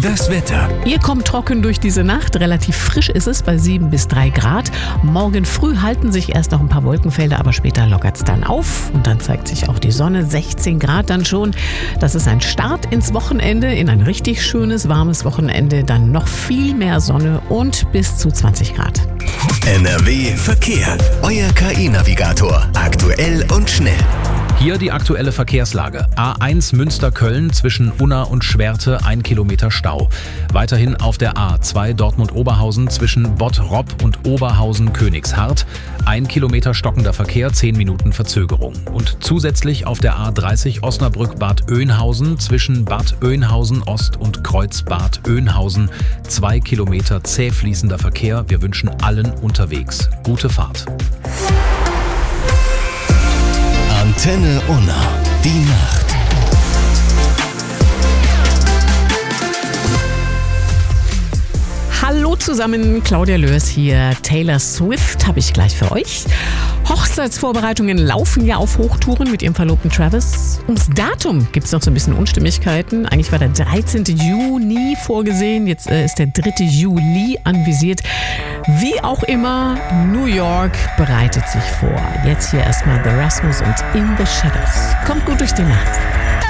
Das Wetter. Ihr kommt trocken durch diese Nacht. Relativ frisch ist es bei 7 bis 3 Grad. Morgen früh halten sich erst noch ein paar Wolkenfelder, aber später lockert es dann auf. Und dann zeigt sich auch die Sonne. 16 Grad dann schon. Das ist ein Start ins Wochenende, in ein richtig schönes, warmes Wochenende. Dann noch viel mehr Sonne und bis zu 20 Grad. NRW Verkehr. Euer KI-Navigator. Aktuell und schnell. Hier die aktuelle Verkehrslage. A1 Münster-Köln zwischen Unna und Schwerte 1 Kilometer Stau. Weiterhin auf der A2 Dortmund-Oberhausen zwischen Bottrop und Oberhausen-Königshardt 1 Kilometer stockender Verkehr, 10 Minuten Verzögerung. Und zusätzlich auf der A30 Osnabrück-Bad Oeynhausen zwischen Bad Oeynhausen Ost und Kreuz-Bad Oeynhausen 2 Kilometer zäh fließender Verkehr. Wir wünschen allen unterwegs gute Fahrt. Antenne Unna. Die Nacht. Hallo zusammen, Claudia Lörs hier. Taylor Swift habe ich gleich für euch. Hochzeitsvorbereitungen laufen ja auf Hochtouren mit ihrem Verlobten Travis. Ums Datum gibt es noch so ein bisschen Unstimmigkeiten. Eigentlich war der 13. Juni vorgesehen, jetzt ist der 3. Juli anvisiert. Wie auch immer, New York bereitet sich vor. Jetzt hier erstmal The Rasmus und In the Shadows. Kommt gut durch die Nacht.